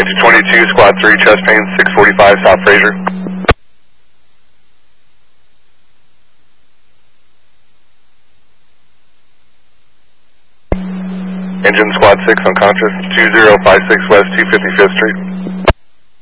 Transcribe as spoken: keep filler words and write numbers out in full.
Engine twenty-two, Squad three, chest pain, six forty-five, South Fraser. Engine Squad six unconscious, two zero five six West two fifty-fifth Street.